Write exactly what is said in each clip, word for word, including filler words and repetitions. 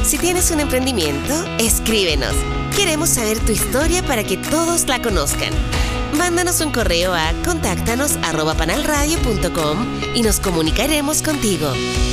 Si tienes un emprendimiento, escríbenos. Queremos saber tu historia para que todos la conozcan. Mándanos un correo a contáctanos arroba panalradio punto com y nos comunicaremos contigo.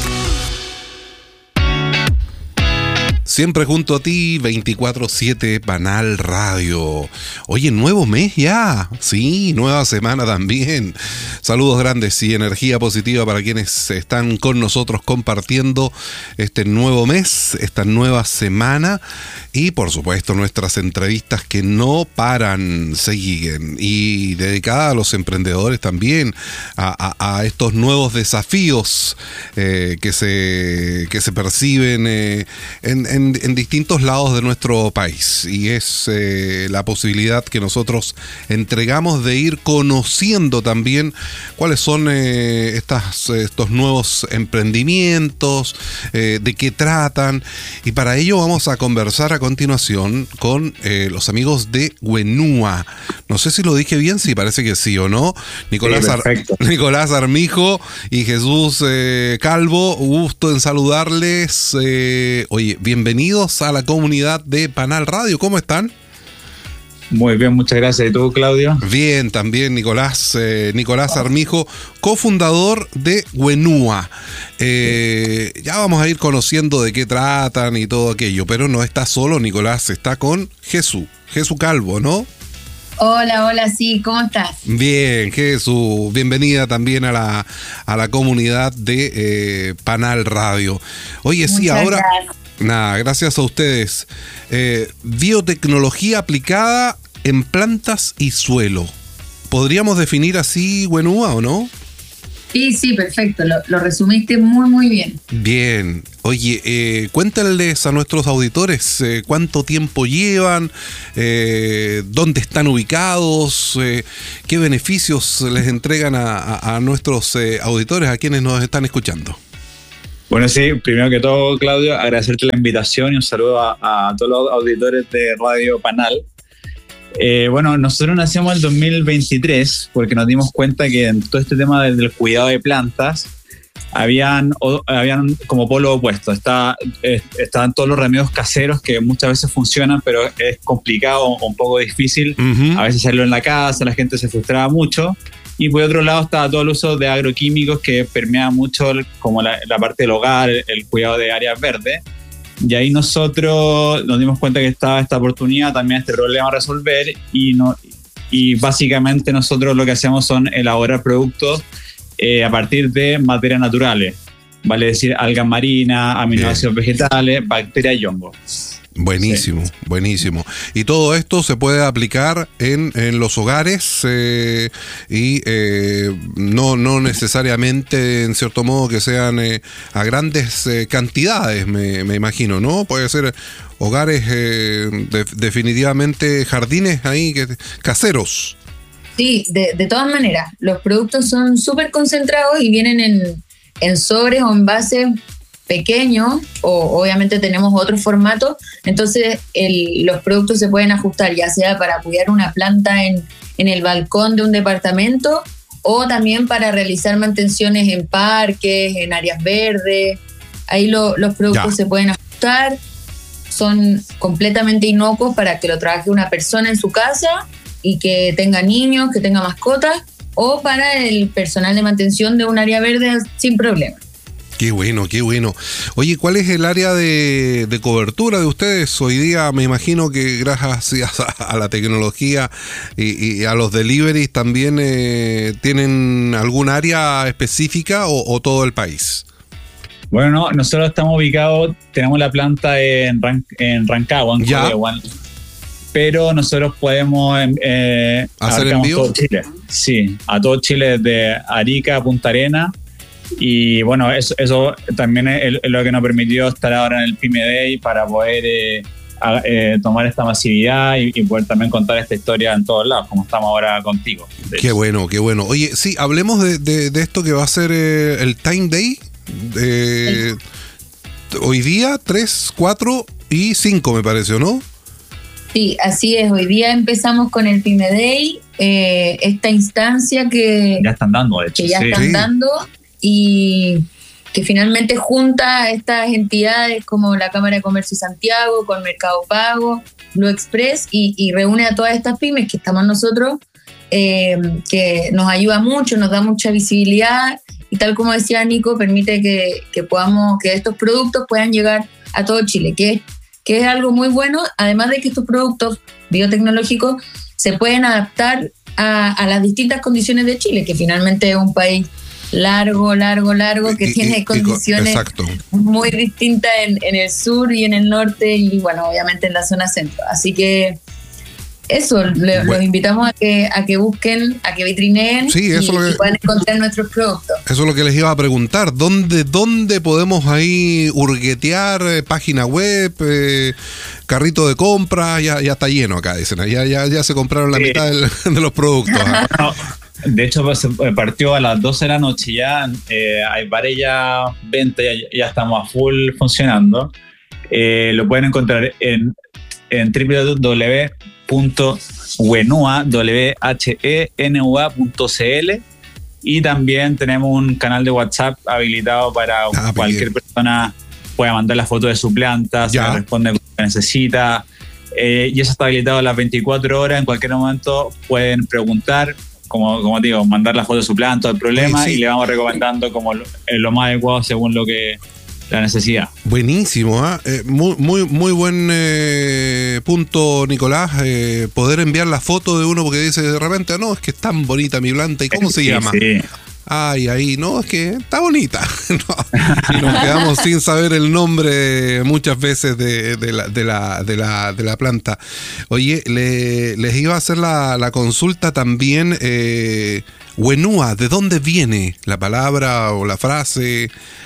Siempre junto a ti, veinticuatro siete Panal Radio. Oye, nuevo mes ya. Sí, nueva semana también. Saludos grandes y energía positiva para quienes están con nosotros compartiendo este nuevo mes, esta nueva semana. Y por supuesto nuestras entrevistas que no paran, siguen. Y dedicadas a los emprendedores también, a, a, a estos nuevos desafíos eh, que, se, que se perciben eh, en, en En, en distintos lados de nuestro país, y es eh, la posibilidad que nosotros entregamos de ir conociendo también cuáles son eh, estas, estos nuevos emprendimientos, eh, de qué tratan, y para ello vamos a conversar a continuación con eh, los amigos de Wenúa. No sé si lo dije bien, sí, parece que sí o no. Nicolás, sí, Ar- Nicolás Armijo y Jesús eh, Calvo, gusto en saludarles. Eh, oye, bienvenidos Bienvenidos a la comunidad de Panal Radio. ¿Cómo están? Muy bien, muchas gracias. ¿Y tú, Claudio? Bien, también Nicolás, eh, Nicolás Armijo, cofundador de Wenúa. Eh, ya vamos a ir conociendo de qué tratan y todo aquello, pero no está solo Nicolás, está con Jesús, Jesús Calvo, ¿no? Hola, hola, sí, ¿cómo estás? Bien, Jesús, bienvenida también a la, a la comunidad de eh, Panal Radio. Oye, Muchas sí, ahora... Gracias. Nada, gracias a ustedes. Eh, biotecnología aplicada en plantas y suelo. ¿Podríamos definir así Wenúa o no? Sí, sí, perfecto. Lo, lo resumiste muy, muy bien. Bien. Oye, eh, cuéntales a nuestros auditores eh, cuánto tiempo llevan, eh, dónde están ubicados, eh, qué beneficios les entregan a, a, a nuestros eh, auditores, a quienes nos están escuchando. Bueno, sí, primero que todo, Claudio, agradecerte la invitación y un saludo a, a todos los auditores de Radio Panal. Eh, bueno, nosotros nacimos en el dos mil veintitrés porque nos dimos cuenta que en todo este tema del, del cuidado de plantas habían, o, habían como polo opuesto. Está, eh, estaban todos los remedios caseros que muchas veces funcionan, pero es complicado o un poco difícil. Uh-huh. A veces hacerlo en la casa, la gente se frustraba mucho. Y por otro lado estaba todo el uso de agroquímicos que permeaba mucho como la, la parte del hogar, el, el cuidado de áreas verdes. Y ahí nosotros nos dimos cuenta que estaba esta oportunidad, también este problema a resolver, y, no, y básicamente nosotros lo que hacemos son elaborar productos eh, a partir de materias naturales, vale decir algas marinas, aminoácidos vegetales, bacterias y hongos. Buenísimo, sí. buenísimo. Y todo esto se puede aplicar en, en los hogares eh, y eh, no, no necesariamente, en cierto modo, que sean eh, a grandes eh, cantidades, me, me imagino, ¿no? Puede ser hogares, eh, de, definitivamente jardines ahí que, caseros. Sí, de, de todas maneras, los productos son súper concentrados y vienen en, en sobres o envases pequeños, o obviamente tenemos otro formato, entonces el, los productos se pueden ajustar ya sea para cuidar una planta en, en el balcón de un departamento o también para realizar mantenciones en parques, en áreas verdes. Ahí lo, los productos ya. se pueden ajustar, son completamente inocuos para que lo trabaje una persona en su casa y que tenga niños, que tenga mascotas, o para el personal de mantención de un área verde sin problema. Qué bueno, qué bueno. Oye, ¿cuál es el área de, de cobertura de ustedes? Hoy día me imagino que gracias a, a la tecnología y, y a los deliveries también eh, tienen algún área específica o, o todo el país. Bueno, no, nosotros estamos ubicados, tenemos la planta en, Ran, en Rancagua, en Codewan, pero nosotros podemos eh, hacer envío todo Chile. Sí, a todo Chile, desde Arica a Punta Arenas. Y bueno, eso, eso también es lo que nos permitió estar ahora en el Pyme Day para poder eh, a, eh, tomar esta masividad y, y poder también contar esta historia en todos lados, como estamos ahora contigo. Qué hecho. bueno, qué bueno. Oye, sí, hablemos de, de, de esto que va a ser eh, el Time Day. Eh, hoy día, tres, cuatro y cinco me pareció, ¿no? Sí, así es. Hoy día empezamos con el Pyme Day, eh, esta instancia que ya están dando, de hecho. Que ya sí. están sí. dando y que finalmente junta a estas entidades como la Cámara de Comercio de Santiago con Mercado Pago, Blue Express y, y reúne a todas estas pymes que estamos nosotros, eh, que nos ayuda mucho, nos da mucha visibilidad y tal como decía Nico, permite que, que podamos, que estos productos puedan llegar a todo Chile, que, que es algo muy bueno, además de que estos productos biotecnológicos se pueden adaptar a, a las distintas condiciones de Chile, que finalmente es un país largo, largo, largo, que y, tiene y, condiciones y, muy distintas en, en el sur y en el norte y bueno, obviamente en la zona centro. Así que eso, le, bueno. los invitamos a que, a que busquen, a que vitrineen sí, eso y, lo que, y puedan encontrar nuestros productos. Eso es lo que les iba a preguntar. ¿Dónde, dónde podemos ahí hurguetear? Eh, página web, eh, carrito de compra, ya, ya está lleno acá, dicen. Ya, ya, ya se compraron la sí. mitad del, de los productos. No. De hecho, pues, partió a las doce de la noche ya, eh, hay varias ya ventas, ya, ya estamos a full funcionando. Eh, lo pueden encontrar en, en w w w punto wenua punto c l y también tenemos un canal de WhatsApp habilitado para ah, cualquier bien. persona pueda mandar la foto de su planta, ya. se responde con lo que necesita. Eh, y eso está habilitado a las veinticuatro horas, en cualquier momento pueden preguntar. Como, como digo, mandar la foto de su planta, el problema, sí, sí. y le vamos recomendando como lo, lo más adecuado según lo que la necesidad. Buenísimo, ¿eh? Eh, muy, muy, muy buen eh, punto, Nicolás, eh, poder enviar la foto de uno porque dice de repente, no, es que es tan bonita mi planta, ¿y cómo se sí, llama? Sí. Ay, ahí, no, es que está bonita. No, y nos quedamos sin saber el nombre muchas veces de, de, la, de, la, de, la, de la planta. Oye, le, les iba a hacer la, la consulta también. Eh, Wenua, ¿de dónde viene la palabra o la frase?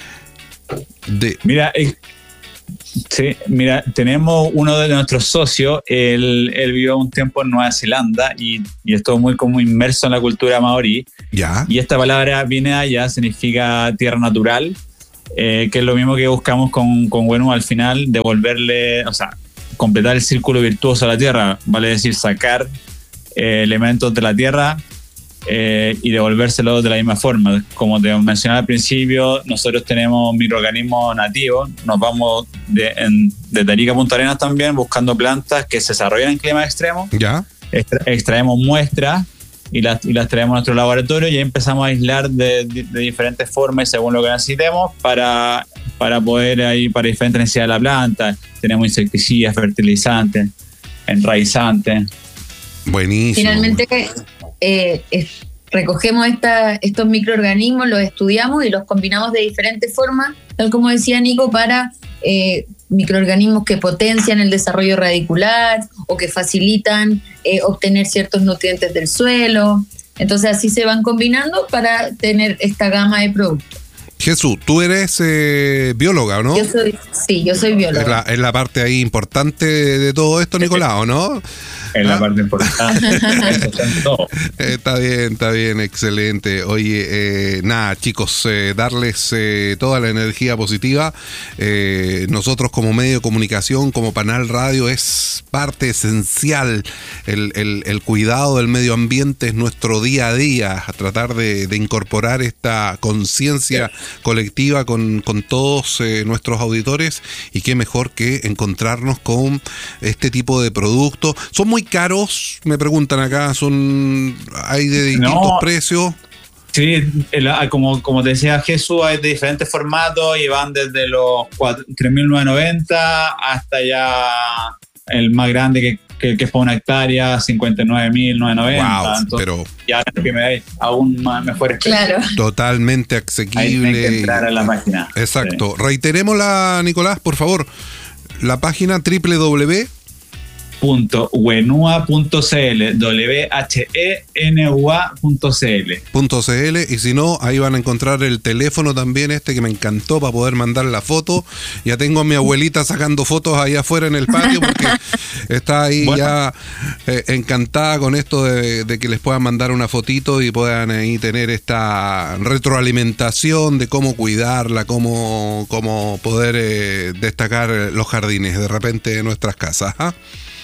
De... Mira, eh, sí, mira, tenemos uno de nuestros socios, él, él vivió un tiempo en Nueva Zelanda y, y estuvo muy como inmerso en la cultura maorí. Ya. Y esta palabra viene de allá, significa tierra natural, eh, que es lo mismo que buscamos con, con Wenua al final, devolverle, o sea, completar el círculo virtuoso a la tierra, vale decir, sacar eh, elementos de la tierra eh, y devolvérselos de la misma forma. Como te mencionaba al principio, nosotros tenemos microorganismos nativos, nos vamos de, en, de Tarica a Punta Arenas también buscando plantas que se desarrollan en climas extremos. Ya. Extra, extraemos muestras y las, y las traemos a nuestro laboratorio y ahí empezamos a aislar de, de, de diferentes formas según lo que necesitemos para, para poder ahí, para diferentes necesidades de la planta. Tenemos insecticidas, fertilizantes, enraizantes. Buenísimo. Finalmente eh, es, recogemos esta, estos microorganismos, los estudiamos y los combinamos de diferentes formas, tal como decía Nico, para eh, microorganismos que potencian el desarrollo radicular o que facilitan eh, obtener ciertos nutrientes del suelo. Entonces así se van combinando para tener esta gama de productos. Jesús, tú eres eh, bióloga, ¿no? Yo soy, sí, yo soy bióloga. Es la, es la parte ahí importante de todo esto, Nicolás, ¿no? Es la ¿Ah? parte importante. Está bien, está bien, excelente. Oye, eh, nada, chicos, eh, darles eh, toda la energía positiva. Eh, nosotros como medio de comunicación, como Panal Radio, es parte esencial. El, el, el cuidado del medio ambiente es nuestro día a día, a tratar de, de incorporar esta conciencia colectiva con, con todos eh, nuestros auditores, y qué mejor que encontrarnos con este tipo de productos. Son muy caros, me preguntan acá, son hay de distintos no, precios. Sí, el, como, como te decía Jesús, hay de diferentes formatos y van desde los tres mil novecientos noventa hasta ya el más grande que, que, que es para una hectárea, cincuenta y nueve mil novecientos noventa. Wow, entonces, pero ya que me dais aún más mejores precios. Claro. Totalmente asequible. Ahí tienen que entrar a la página. Exacto. Sí. Reiterémosla, Nicolás, por favor. La página doble u doble u doble u punto wenua punto c l, w h e n u a punto c l. .cl, y si no, ahí van a encontrar el teléfono también este que me encantó para poder mandar la foto. Ya tengo a mi abuelita sacando fotos ahí afuera en el patio porque está ahí bueno. ya eh, encantada con esto de, de que les puedan mandar una fotito y puedan ahí tener esta retroalimentación de cómo cuidarla, cómo, cómo poder eh, destacar los jardines de repente de nuestras casas. ¿ah?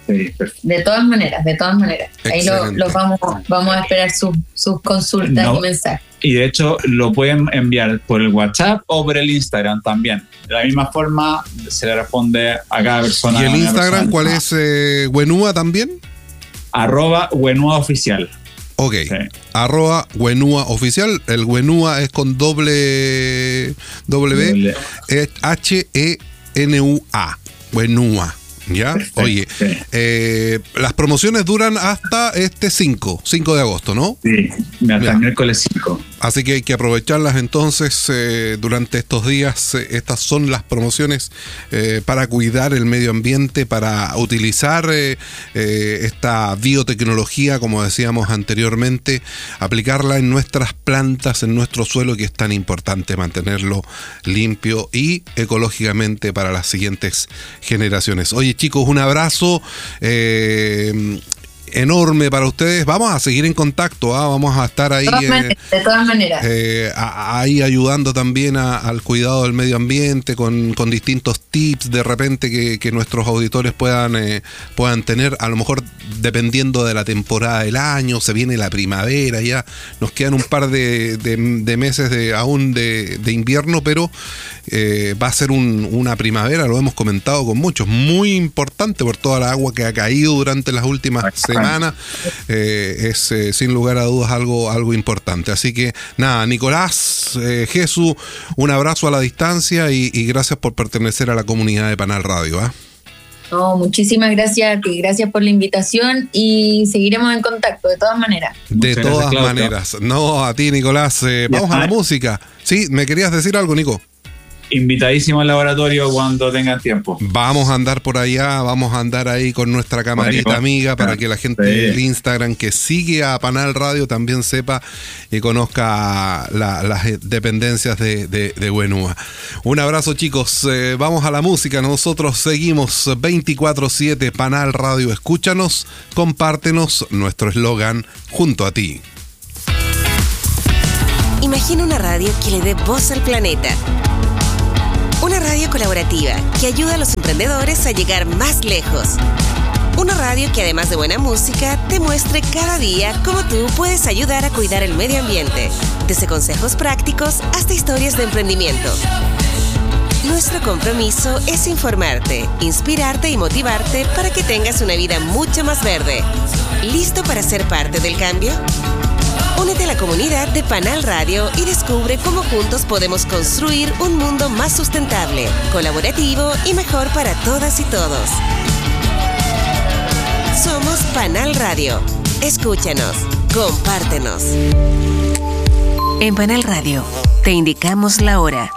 Sí, de todas maneras, de todas maneras. Ahí lo, los vamos, vamos a esperar sus, sus consultas no, y mensajes. Y de hecho lo pueden enviar por el WhatsApp o por el Instagram también. De la misma forma se le responde a cada persona. ¿Y el Instagram cuál es? Eh, ¿Wenua también? Arroba Wenua Oficial. Ok, sí. Arroba Wenua Oficial. El Wenua es con doble W, es H E N U A. Wenua. ¿Ya? Perfecto. Oye, sí. eh, las promociones duran hasta este cinco de agosto, ¿no? Sí, hasta el miércoles cinco. Así que hay que aprovecharlas entonces eh, durante estos días. Eh, estas son las promociones eh, para cuidar el medio ambiente, para utilizar eh, eh, esta biotecnología, como decíamos anteriormente, aplicarla en nuestras plantas, en nuestro suelo, que es tan importante mantenerlo limpio y ecológicamente para las siguientes generaciones. Oye, chicos, un abrazo eh, enorme para ustedes. Vamos a seguir en contacto, ¿ah? Vamos a estar ahí de todas maneras, eh, de todas maneras. Eh, a, ahí ayudando también a, al cuidado del medio ambiente con, con distintos tips de repente que, que nuestros auditores puedan, eh, puedan tener, a lo mejor dependiendo de la temporada del año. Se viene la primavera, ya nos quedan un par de, de, de meses de, aún de, de invierno, pero eh, va a ser un, una primavera, lo hemos comentado con muchos, muy importante por toda la agua que ha caído durante las últimas semanas. Semana, eh, es eh, sin lugar a dudas algo, algo importante. Así que nada, Nicolás, eh, Jesús, un abrazo a la distancia y, y gracias por pertenecer a la comunidad de Panal Radio. ¿eh? No, muchísimas gracias a ti, gracias por la invitación y seguiremos en contacto de todas maneras. De Muchas todas gracias, maneras. No, a ti, Nicolás. Eh, vamos a la música. Sí, ¿me querías decir algo, Nico? Invitadísimo al laboratorio cuando tengan tiempo. Vamos a andar por allá, vamos a andar ahí con nuestra camarita amiga para que la gente sí. del Instagram que sigue a Panal Radio también sepa y conozca la, las dependencias de, de, de Wenua. Un abrazo, chicos. Eh, vamos a la música. Nosotros seguimos veinticuatro siete Panal Radio. Escúchanos, compártenos, nuestro eslogan junto a ti. Imagina una radio que le dé voz al planeta. Una radio colaborativa que ayuda a los emprendedores a llegar más lejos. Una radio que además de buena música te muestre cada día cómo tú puedes ayudar a cuidar el medio ambiente. Desde consejos prácticos hasta historias de emprendimiento. Nuestro compromiso es informarte, inspirarte y motivarte para que tengas una vida mucho más verde. ¿Listo para ser parte del cambio? Únete a la comunidad de Panal Radio y descubre cómo juntos podemos construir un mundo más sustentable, colaborativo y mejor para todas y todos. Somos Panal Radio. Escúchanos, compártenos. En Panal Radio te indicamos la hora.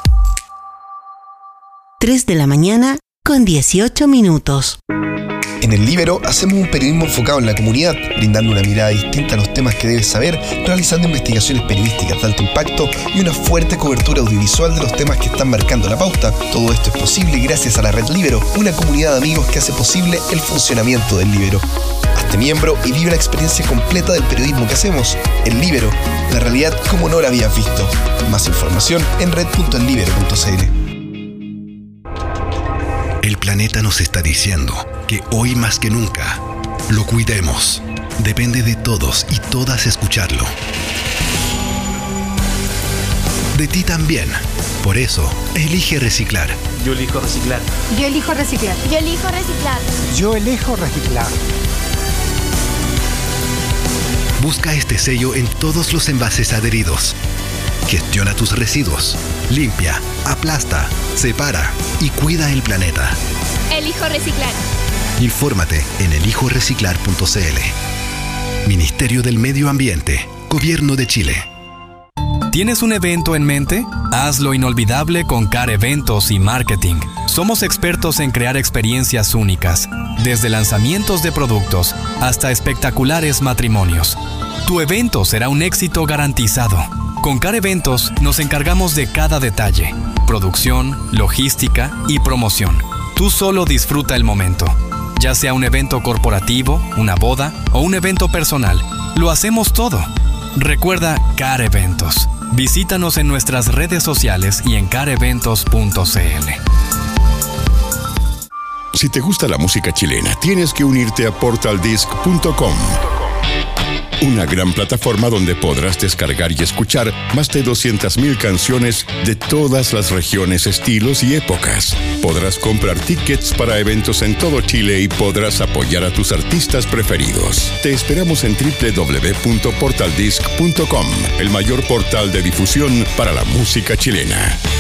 tres de la mañana con dieciocho minutos. En El Líbero hacemos un periodismo enfocado en la comunidad, brindando una mirada distinta a los temas que debes saber, realizando investigaciones periodísticas de alto impacto y una fuerte cobertura audiovisual de los temas que están marcando la pauta. Todo esto es posible gracias a la Red Líbero, una comunidad de amigos que hace posible el funcionamiento del Líbero. Hazte miembro y vive la experiencia completa del periodismo que hacemos. El Líbero, la realidad como no la habías visto. Más información en red punto el líbero punto c l. El planeta nos está diciendo que hoy más que nunca lo cuidemos. Depende de todos y todas escucharlo. De ti también. Por eso, elige reciclar. Yo elijo reciclar. Yo elijo reciclar. Yo elijo reciclar. Yo elijo reciclar. Busca este sello en todos los envases adheridos. Gestiona tus residuos. Limpia, aplasta, separa y cuida el planeta. Elijo reciclar. Infórmate en elijo reciclar punto c l. Ministerio del Medio Ambiente, Gobierno de Chile. ¿Tienes un evento en mente? Hazlo inolvidable con C A R Eventos y Marketing. Somos expertos en crear experiencias únicas, desde lanzamientos de productos hasta espectaculares matrimonios. Tu evento será un éxito garantizado. Con C A R Eventos nos encargamos de cada detalle, producción, logística y promoción. Tú solo disfruta el momento. Ya sea un evento corporativo, una boda o un evento personal, lo hacemos todo. Recuerda C A R Eventos. Visítanos en nuestras redes sociales y en careventos punto c l. Si te gusta la música chilena, tienes que unirte a portal disc punto com. Una gran plataforma donde podrás descargar y escuchar más de doscientas mil canciones de todas las regiones, estilos y épocas. Podrás comprar tickets para eventos en todo Chile y podrás apoyar a tus artistas preferidos. Te esperamos en doble u doble u doble u punto portal disc punto com, el mayor portal de difusión para la música chilena.